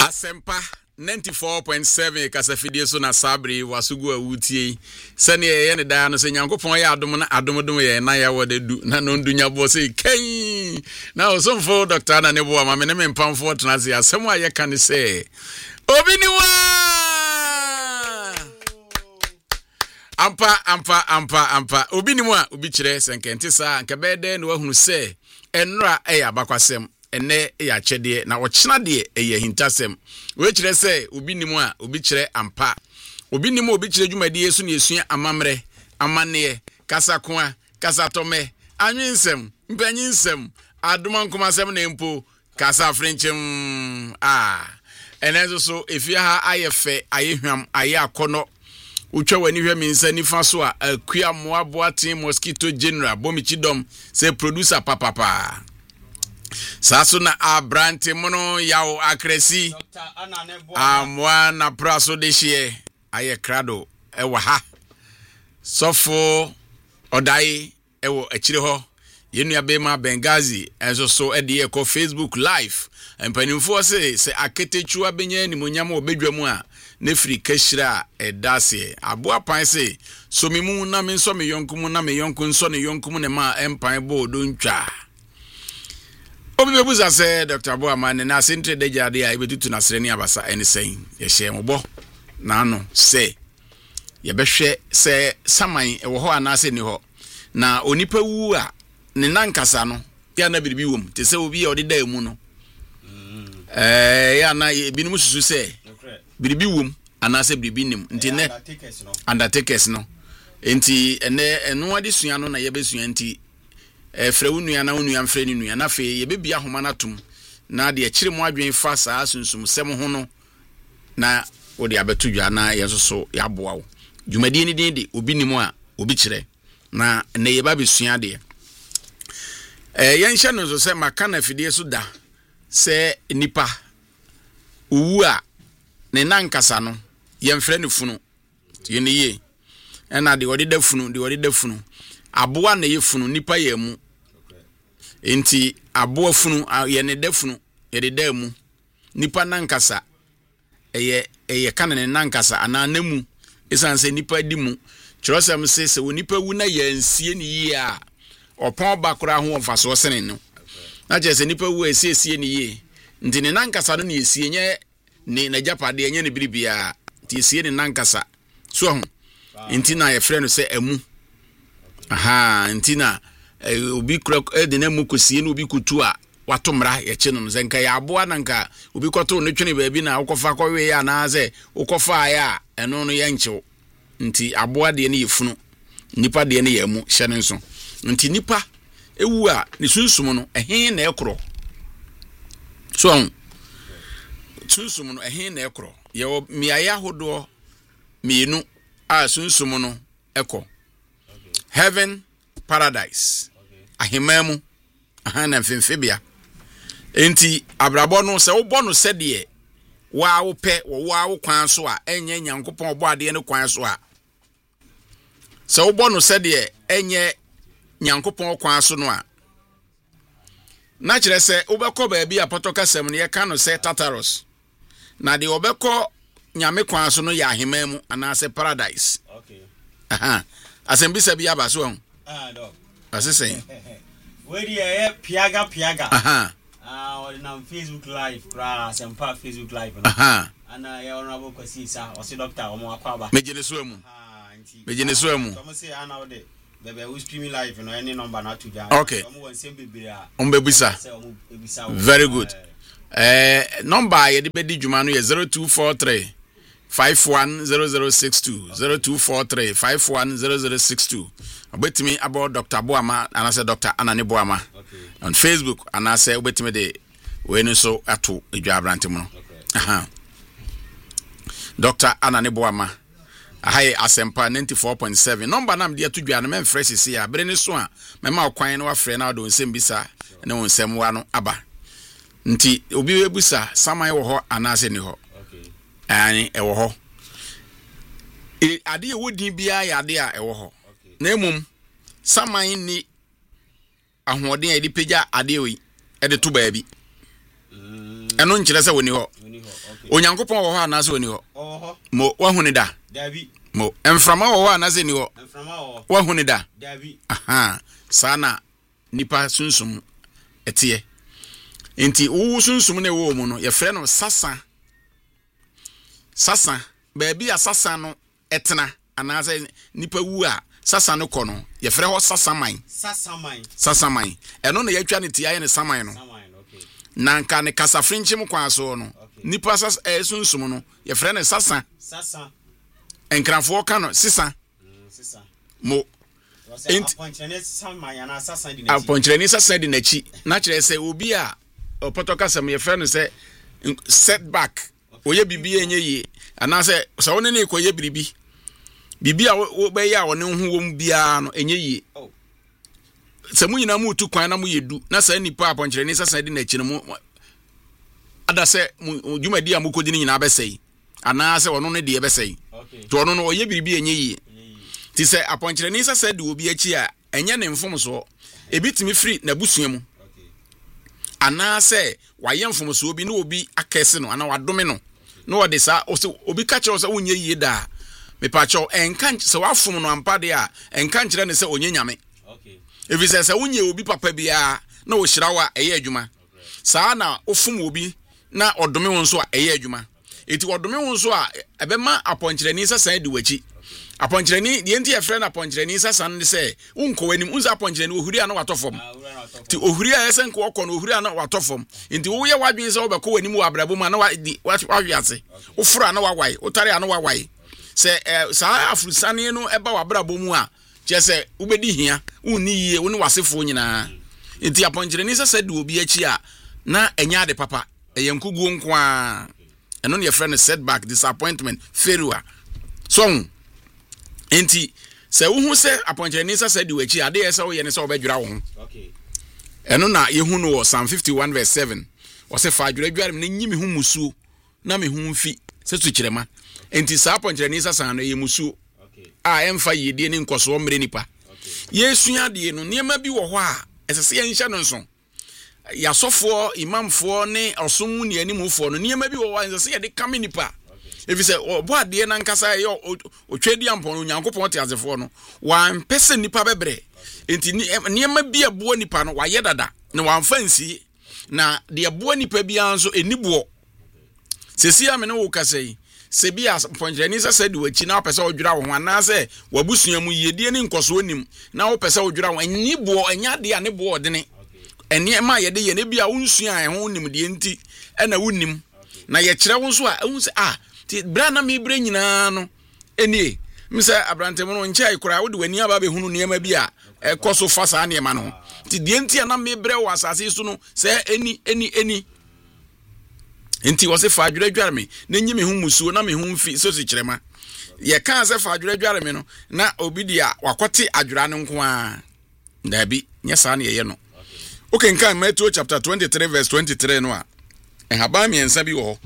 Asempa 94.7 kasafidie so na sabri wasugu awutie sene ye ne da no se nyankopon ya adom na adom ye na ya wodedu na no ndunya bo se kai na osomfo doctor na ne bo ama me ne mpamfo tenase asem aye kan se obi ni wa ampa obi ni mu a obi kire senkente sa nka bede no wahunu se enra e abakwasem ene ya chede na ochena de eye hintasem we kire se obi nimu a obi kire ampa obi nimu obi kire dwumadi yesu ne esua amamre amane kasakoa kasatome anwinsem mpanyinsem adoma nkomasem na empo kasa frenchem enezo so efia ha ayefe ayehwam aye akono utwa wani hwemi nsa nifa so a akua moaboaten mosquito general bomichidom se producer papapa Saso na abrante mono yawo akresi amwa na praso deshie aye krado ewa ha sofo odai ewo akire ho yenu abema Bengazi enso so ede ko Facebook live empanimfo se aketechu abenya ni monyam obedwamu a nefri kashira edase aboa pan se so mimu na me nso me yonkum na me yonkum nso ne yonkum ne ma empan bo do ntwa Obi bebuza se Dr. Boama ne na sentre de jade a ibetutu na sreni abasa enisen ye hye mobo na ano se ye behwe se saman ewo ho anase ni ho na onipa wu a ne nankasa no ya na biribi wom te se obi ya odeda emu no ya na binum susu se biribi wom anase biribi nim nti ne undertakers no enti eno ade sua no na ye besua enti frewu nua na onua mfre ni nua na fe ye bebia homa na tum na de akire mu adwen fa saa sunsum sem ho no na odi abetudwa na yesoso yaboa wo dwumadi ni din de obi ni mu a obi kire na ne ye ba besua de yenhye no so se maka na fidie so da se nipa owu a ne nankasa no ye mfre ne funu ye ne ye na de odi da funu aboa na ye funu nipa ye mu enti aboa funu ye ne da funu ye de da mu nipa nankasa eye kanene nankasa ana namu esanse nipa di mu kirosem se wonipa wu na ye nsie ni ye a opon bakora ho mfaso sene no na je se nipa wu esie ni ye enti ne nankasa no ne esie nye ne na japade nye ne biribia ti esie ne nankasa so ho enti na ye frɛ no se emu ntina obi kura de na mu kosie no obi kutu a watomra ye che no zenka ya aboa nanka obi koto no twene baabi na ukofa kowe ya na ze ukofa ya eno no yanchew nti aboa de ne yefunu nipa de ne yamu hyene nso nti nipa ewu a ne sunsum no ehin na ekro so sunsum no ehin na ekro ye miaya hodo mienu a sunsum no ekọ heaven paradise ahimemu na mfimfibia enti abrabo no se wo no se de wa wo pe wo wo kwan so a enye nyankopon obo ade ne kwan so a se wo no se de enye nyankopon kwan so no a na kire se obekọ baabi apotoka sem ne ye ka no se Tartarus na de obekọ nyame kwan so no ya ahimemu ana se paradise asembisa bi aba so dog asese we dey piaga on Facebook live asempa Facebook live ana ya honorable kwasisa o se doctor o mo akwaba mejene so emu so say ana o de bebe we stream live no any number na to ja okay o mo won sem bibira ombebisa very good number ye de bedi djuma no ye 0243 510062 0243 510062 obetimi about Dr. Boama and I say Dr. Anani Boama on Facebook and I say obetimi de we no so ato edwa abrante mu Dr. Anani Boama ahaye asempa 94.7 number nam de atudwa no men fresh sisi a bere ne so a mema okwan no afre na do nsem bisa ne wonsem wa no aba nti obi webusa saman wo ho anase ni ho ani ewo ho ade wodin bia ya ade a ewo ho na emum saman ni ahoden a edi pagya ade oyi e de to baabi ɛno nkyerɛ sɛ woni hɔ onyankopɔn wɔ hɔ anaasɛ woni hɔ mo wahuni da mo emframa wɔ hɔ anaasɛ ni hɔ wahuni da aha saa na nipa sunsum ɛteɛ enti wo sunsum ne wo mu no yɛfrɛ no sasa baabi a sasa no ɛtena anaasɛ nipa wu a sasa no kɔ no yɛfrɛ hɔ sasaman ɛno na yɛatwa ne tia yɛ ne saman no na nka ne kasafrinchim kwa so no nipa sunsum no yɛfrɛ ne sasa enkrafo ka no sisa mo aponchirani sasa di nachi na kyerɛ sɛ obi a opoto kasam yɛfrɛ no sɛ setback oye bibi enye yi anaasɛ sɛ woni ne koye bibi a wo bɛyɛ a woni ho wom bia no enye yi sɛ mu nyina mu tu kwan na mu yedu na sɛ nipa aponchirani sasa di nachi no mu ada sɛ dwumadi a mu kodi nyina bɛsɛi anaasɛ wono ne de bɛsɛi to wono no oye bibi enye yi ti sɛ aponchirani sasa di obi achi a enye ne mfom so ebitimi free na busua mu anaasɛ wayɛ mfom so obi na obi akɛse no ana wadome no na wode sa obi ka kyerɛ sɛ wonye yie da mepa kyɛw enka sɛ wafom no ampade a enka kyerɛ ne sɛ onye nyame efi sɛ wonye obi papa bia na wo hyira wa ɛyɛ adwuma saa na ofom obi na ɔdome wo nso a ɛyɛ adwuma eti ɔdome wo nso a ɛbɛma aponchirani sasa di wachi aponchirani de enti yɛfrɛ na aponchirani sasa no sɛ wonkɔ w'anim unza aponchirani ohuri a na watɔfom ti ohuri a yɛsɛ nkɔ ɔkɔ no ohuri a na watɔfom enti wo yɛ wadwen sɛ wobɛkɔ w'anim wɔ abrabɔ mu a na wawiase woforo a na wawai wotare a na wawai sɛ saa afurusane no ɛba w'abrabɔ mu a kyɛ sɛ wobɛdi hia wonni yie wo ne wasefo nyinaa enti aponchirani sasa de obi akyi a na ɛnya ade papa ɛyɛ nkuguo nko a ɛno ne yɛfrɛ no setback disappointment failure so enti sɛ wo hu sɛ aponchirani sasa di wachi ade yɛ sɛ wo yɛ ne sɛ wobɛdwira wo ho ɛno na yehu no wɔ Psalm 51 verse 7 wɔsɛ fa adwira na nyi me hu musuo na me hu mfi sɛ tukyerɛma enti saa aponchirani sasa no yɛ musuo a ɛmfa yedie ne nkɔso mmere nipa yesua de no nneɛma bi wɔ hɔ a ɛsɛ sɛ yɛnhyɛ no nso yasɔfoɔ imamfoɔ ne ɔsom ne animfoɔ no nneɛma bi wɔ hɔ a ɛsɛ sɛ yɛde kame nipa efi sɛ ɔbɔ adeɛ na nkasa yɛ otwedi ampɔn onyankopɔn te azefoɔ no wampɛ sɛ nipa bɛbrɛ enti nneɛma bi aboa nipa no wayɛ dada na wamfa nsie na de aboa nipa bi anso eniboɔ sesi ame ne wo kasa yi sɛ bi aponchirani sasa di wachi na wopɛ sɛ wodwira wo ho anaasɛ wabusua mu yedie ne nkɔso nim na wopɛ sɛ wodwira wo eniboɔ enya de a ne boɔ ɔdene nneɛma yɛde yɛ ne bi a wonsua a ɛho nim de enti ɛna wonim na yɛkyerɛ wo nso a ɛhu sɛ ti bra na me bre nyinaa no enie misɛ abrantem no nkyɛ ikora wode wani aba behunu nneɛma bi a ɛkɔ so fa saa nneɛma no ti de enti na me bre wɔ asase so no sɛ eni enti wɔ se fa adwuradware me na nyi me hu musuo na me hu mfi so kyerɛma yɛ ka sɛ fa adwuradware me no na obi dia wakɔte adwura no nko a ndabi nyɛ saa ne yɛ no okay nkan Matthew chapter 23 verse 23 no a ɛhaba miɛnsa bi wɔ hɔ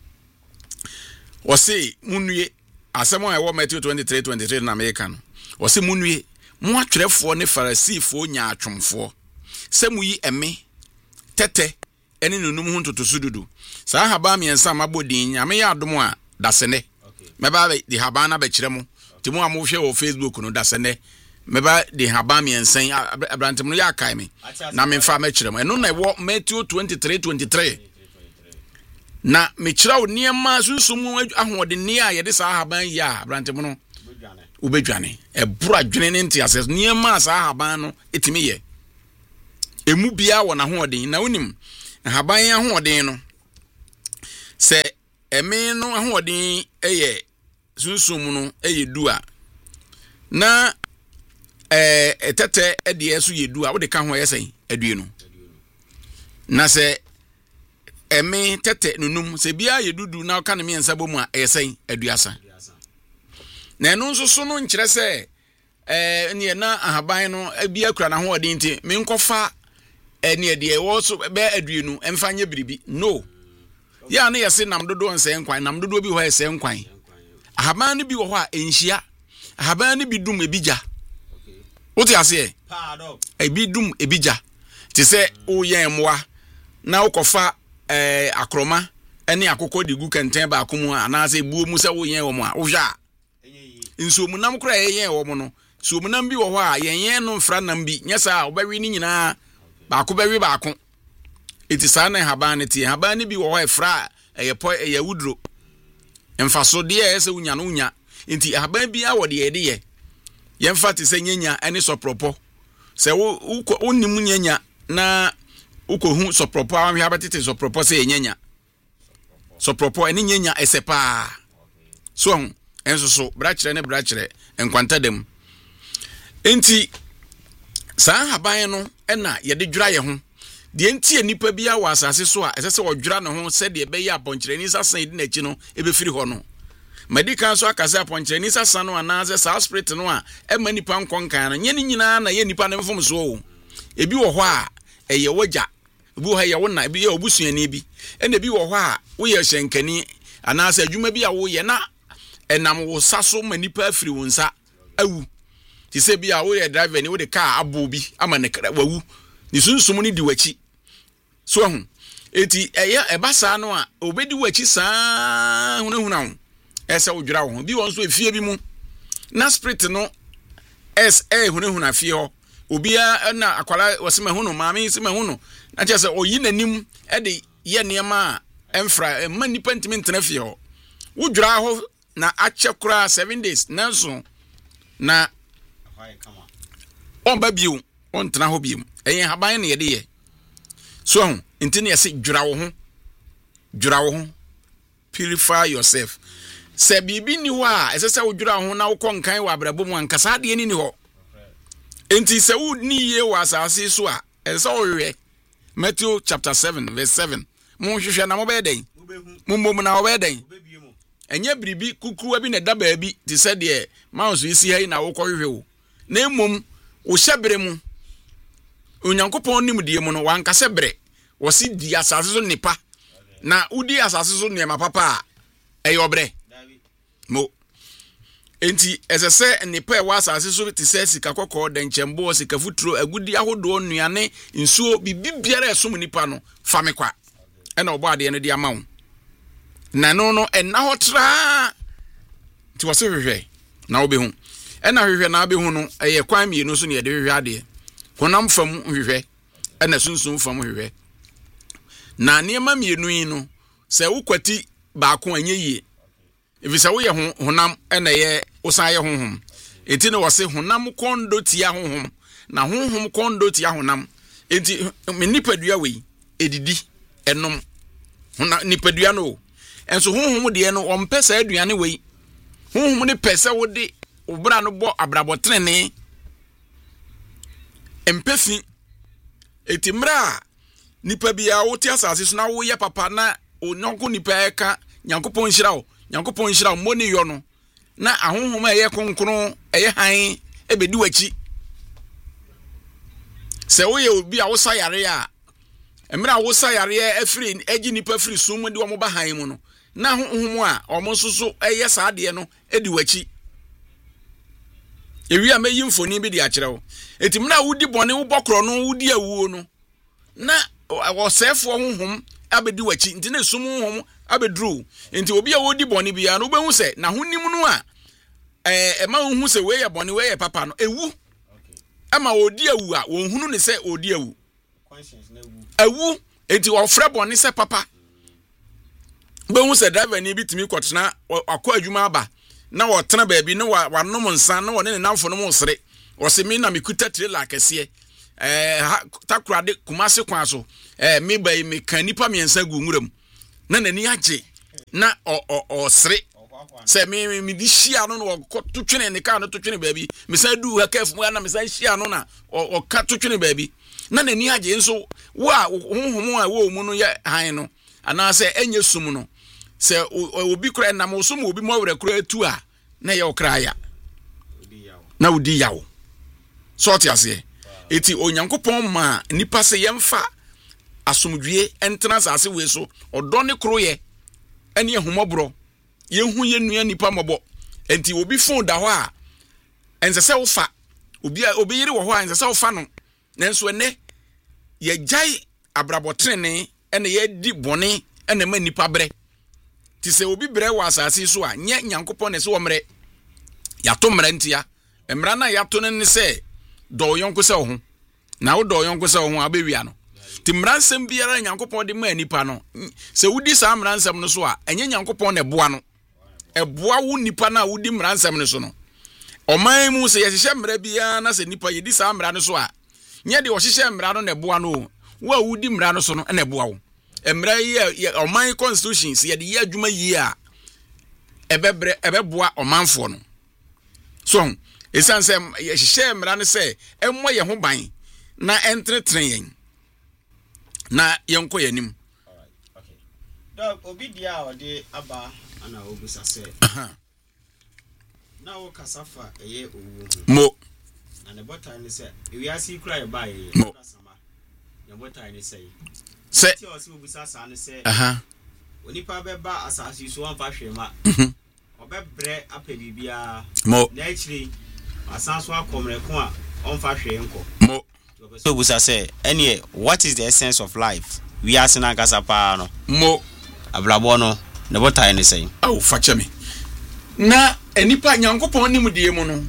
wɔse munue asɛm a ɛwɔ Matthew 23:23 na America no wɔse munue mo atwerɛfoɔ ne farisifoɔ nya atwomfoɔ sɛ muyi ɛme tɛtɛ ɛne nunum ho ntotoso dudu saa haba miɛnsa mabɔdin nyame yɛ adom a dasene mɛba de haba na bɛkyerɛ mo timo a mo hwɛ wɔ Facebook no dasene mɛba de haba miɛnsa abrantem no yɛ akae me na memfa mɛkyerɛ mo ɛno na ɛwɔ Matthew 23:23 na mekyerɛw nneɛma sunsum ahoɔde ne a yɛde saa haban yi a abrantem no wobɛdwane ɛboro adwene ne ntiase nneɛma saa haban no etimi yɛ emu bia wɔ na ahoɔden na wonim haban ahoɔden no sɛ ɛme no ahoɔden ɛyɛ sunsum no ɛyɛ du a na ɛtɛtɛ ɛdeɛ so yɛ du a wode ka ho yɛ sɛn adue no na sɛ ɛme tɛtɛ nunum sɛ bia yɛ dudu na ɔka ne miɛnsa bɔ mu a ɛyɛ sɛn aduasa na ɛno nso so no nkyerɛ sɛ ne na ahaban no bia kura na hoɔden nti menkɔfa ne deɛ ɛwɔ so bɛ adue no ɛmfa nyɛ biribi no ya ne yɛse nam dodo nsɛ nkwan nam dodo bi hɔ ɛsɛ nkwan ahaban no bi wɔ hɔ a ɛnhyia ahaban no bi dum ebigya wote ase ebi dum ebigya te sɛ woyɛ mmoa na wokɔfa akroma ene akokɔ de gu kɛntɛn ba akomu anaasɛ buo mu sɛ woyɛn wɔ mu a wohwa nsuomunam kora yɛyɛn wɔ mu no suomunam bi wɔ hɔ a yɛyɛn no mfra nam bi nyɛ saa wobɛwe ni nyinaa baako bɛwe baako eti saa na haban ne tie haban ne bi wɔ hɔ efra ɛyɛ wudro mfaso de ɛsɛ unya no unya enti haban bi a wɔde yɛde yɛmfa te sɛ nyanya ɛne sɔpropɔ sɛ wo nim nyanya na ukohu sɔpropɔ ahwe abatete sɔpropɔ sɛ nyanya sɔpropɔ ɛne nyanya ɛsɛ paa so enso so brakyerɛ enkwanta dem enti saa haban no ɛna yɛde dwura yɛ ho de enti enipa bia wɔ asase so a ɛsɛ sɛ wɔdwura ne ho sɛ de ɛbɛyɛ apɔnkyerɛni sasan edi n'akyi no ebefiri hɔ no medical so akase apɔnkyerɛni sasan no anaasɛ saa spirit no a ɛma nipa nkɔnkan no nyɛ ne nyinaa na yɛ nipa ne mfom so o ebi wɔ hɔ a ɛyɛ wagya ebi wɔ hɔ yɛ wona ebi yɛ obusuani bi ɛna ebi wɔ hɔ a woyɛ hyɛnkani anaasɛ adwuma bi a woyɛ na ɛnam wo saso ma nipa afiri wo nsa awu ti sɛ bi a woyɛ driver ni wo de car abo bi ama ne wawu ni sunsum ni di wachi so eti ɛyɛ ɛbasa no a obedi wachi saa hunahuna ho ɛsɛ wodwira ho bi won so efie bi mu na spirit no hunahuna fie ho obia na akwala wasema hunu maame sema hunu na kyerɛ sɛ oyi nanim ɛde yɛ nneɛma a ɛmfra ma nipa ntimi ntena fie ho wodwira ho na akyɛ kura 7 days nanso na on ba biu on tena ho biu ɛyɛ haban ne yɛde yɛ so nti ne yɛse dwira wo ho purify yourself sɛ bibi ni hɔ a ɛsɛ sɛ wodwira ho na wokɔ nkan wɔ abrabɔ mu ankasa de ni hɔ enti sɛ wo ni ye wɔ asase so a ɛsɛ sɛ wohwɛ Matthew chapter 7 verse 7 mo hwehwɛ na mo bɛyɛ den mo mbom na wo bɛyɛ den enye bribi kukuwa bi na da baabi ti sɛ de manso isi ha na wokɔhwehwɛ wo na emom wo hyɛbere mu onyankopɔn nim die mu no wankasɛ bere wo si di asase so nipa na udi asase so niema papa a ɛyɛ obre mo enti ɛsɛ sɛ nipa ɛwɔ asase so ti sɛ sika kɔkɔɔ denkyembo sika futuro agudi ahodoɔ nnuane nsuo bibiara ɛsom nipa no fa me kwa ɛna ɔbɔ ade no de ama wo na no ɛna hɔ tra ti wɔ se hwehwɛ na wo be hu ɛna hwehwɛ na be hu no ɛyɛ kwan mienu so ne yɛde hwehwɛ ade honam fam hwehwɛ ɛna sunsun fam hwehwɛ na nneɛma mienu yi no sɛ wokwati baako anye yie ebi sɛ woyɛ honam ɛna yɛ osan yɛ honhom enti ne wɔ se honam kondo tia honhom na honhom kondo tia honam enti me nipadua wei edidi ɛnom honam nipadua no enso honhom de no ompɛ sa aduane wei honhom ne pɛ sɛ wode obra no bɔ abrabotrene empɛfi etimra nipa bia wote asase so na wo yɛ papa na onyanko nipa ɛka nyankopɔn hyira wo moni yo no na ahonhom ɛyɛ konkron ɛyɛ han ebedi wachi sɛ wo yɛ obi a wo sa yare a emra wo sa yare afiri agi nipa afiri sum de wo ba han mu no na honhom a omo soso ɛyɛ saa de no edi wachi ewi a meyi mfoni bi de akyerɛw etim na wudi bɔne wo bɔkro no wudi awuo no na wɔsɛfo honhom abedi wachi nti na sum honhom abedru nti obi a wodi bɔne bia no behu sɛ na honim no a ɛma hu sɛ we yɛ bɔne we yɛ papa no ewu ama odi awu a wonhunu ne sɛ odi awu awu enti wɔfrɛ bɔne sɛ papa behu sɛ driver ni bi timi kɔtena akɔ adwuma aba na wɔtena baabi na wanom nsa na wɔne ne namfo no mo sere wɔse me na mekuta trailer kɛseɛ takrade kumase kwa so me bai me kan nipa miɛnsa gu nwuram na nani agye na o sere sɛ me di hia no no to twene ne ka no to twene baabi me sa du ha kaf mu na me sa hia no na o ka to twene baabi na nani agye nso wo a honhom a wo mu no yɛ han no ana sɛ enye sum no sɛ obi kura na mo sum obi mo wura kura tu a na yɛ okraya na odi yawo so te ase eti onyankopɔn ma nipa se yɛmfa asomdwie entena sase we so ɔdɔ ne kroyɛ ɛne ehumɔbro yehu yenua nipa mɔbɔ enti obi fon da hɔ a ense sɛ wo fa obi yiri wɔ hɔ a ense sɛ wo fa no nanso ene ye gyae abrabotrene ene ye di bone ene ma nipa bre ti se obi bre wa asase so a nye nyankopon ne se wo mre ya to mre ntia emra na ya to ne se do yonko se ho na wo do yonko se ho abewia no ti mransem biara nyankopon de ma nipa no se wudi sa mransem no so a enye nyankopon ne boa no eboa wo nipa na wudi mransem no so no oman mu se yehye mra biara na se nipa yedi sa mra no so a nye de ohye mra no ne boa no wo wudi mra no so no na boa wo emra ye oman constitution se ye de ye adwuma yi a ebeboa omanfo no so esan se yehye mra no se emmo ye ho ban na entretren yen na yenko yanim. All right, okay. Dog obidia ode aba ana obusa se na wo kasafa eye owu mo na ne bota ni se wi asi kura ye ba ye sama ne bota ni se ti o si obusa sa ni se onipa be ba asasi so anfa hwema obebre apebibia mo na achiri asanso akomreko a onfa hwe nko mo so busa say any what is the essence of life we are sina kasapa no mo ablabo no ne botai ne say aw fache me na enipa nyankopon nim die mu no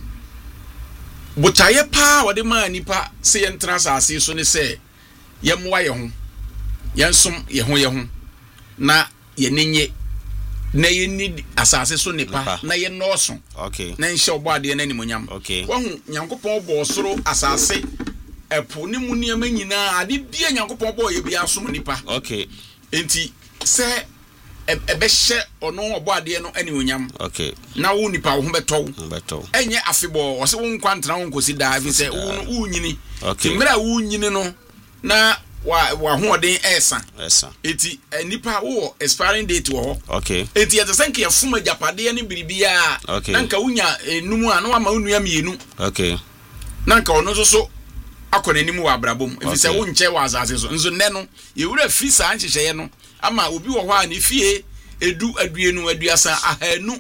botaye pa wode ma nipa se yentra asase so ne se yemwa ye ho yensom ye ho na ye nenye na ye ni asase so nipa na ye noso okay na nche obo ade na nimonyam okay wahu nyankopon bo soro asase epo ni mu niam nyina ade bia nyankopon bo ye bia som nipa okay enti se ebehye ono obo ade no animonyam okay na wo nipa wo ho beto enye afebo wo se wo nkwantra wo nkosi da fi se wo nyini okay timra wo nyini no na wa ho odin esa eti nipa wo expiring date wo okay eti ya tsanke ya fuma japade ne biribia nanka wunya numu a no ama unua mienu okay nanka ono so akona nimu wa abrabom efi se wo nche wa azase so nzo ne no ye wura fi sa anhyehyeye no ama obi wo ho a ne fie edu aduenu aduasa ahanu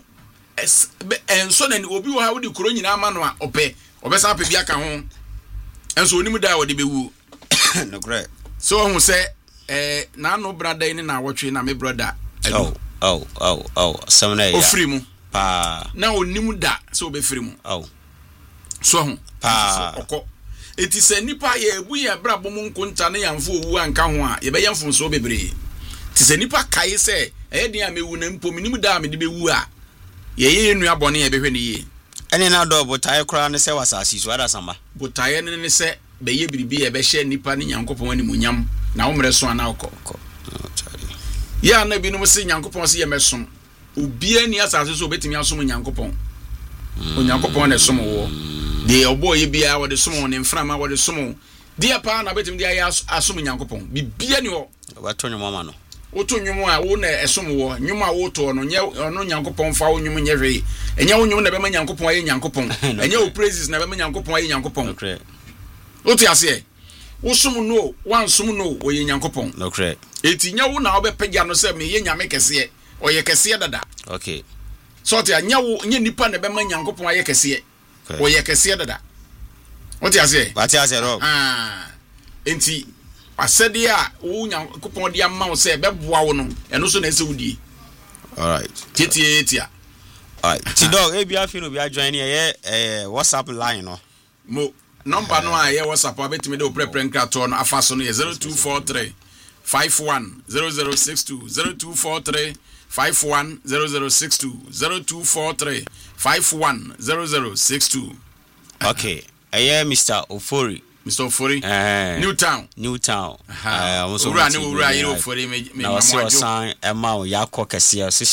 enso na obi wo ha wo di kuro nyina ama no a obesa apebia ka ho enso onimu da wo de bewu no great so hu se na no brother ni na wotwe na me brother samna ya ofiri mu pa na onimu da so be firi mu so hu pa okọ eti se nipa ye ebu ye brabo mu nkunta na yamfo owu anka ho a ye be yamfo so bebre ti se nipa kai se din a mewu na mpo minimu da me de bewu a ye enu abone ye behwe ne ye ene na do botaye kra ne se wasasi so ada samba botaye ne se be ye biribi ye be hye nipa ne nyankopon ani munyam na wo mre so ana okọ ya na binum se nyankopon se ye mesom obi ani asase so betimi asom nyankopon onyankopon ne som wo de obo ye bia wo de som ne mframa wo de som de pa na betimi de asom nyankopon bibia ni ho wato nyoma ma no woto nwumu a wo na esom wo nwumu a wo to no nye ono nyankopon fa wo nwumu nye hwe enye wo nwumu na be ma nyankopon aye nyankopon enye wo praises na be ma nyankopon aye nyankopon okay woto ase wo som no wan som no wo ye nyankopon okay eti nya wo na wo be pagya no se me ye nyame kese o ye kese dada okay so te anya wo nye nipa na be ma nyankopon aye kese o ye kese dada woto ase ro enti asede a wo nyankopon de amma wo se beboa wo no eno so na ese wudie all right titia all right ti dog e bia fi no bia join ye WhatsApp line no mo number no a ye WhatsApp abetime de oprepre nkrato no afa so no ye 0243 510062 0243 510062 0243 510062 okay Mr. Ofori Newtown ura yero Ofori me na wase osan ema o yakọ kese